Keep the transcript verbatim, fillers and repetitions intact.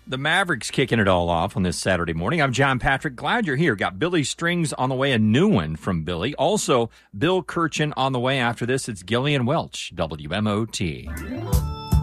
The Mavericks kicking it all off on this Saturday morning. I'm John Patrick. Glad you're here. Got Billy Strings on the way, a new one from Billy. Also, Bill Kirchen on the way after this. It's Gillian Welch, W M O T.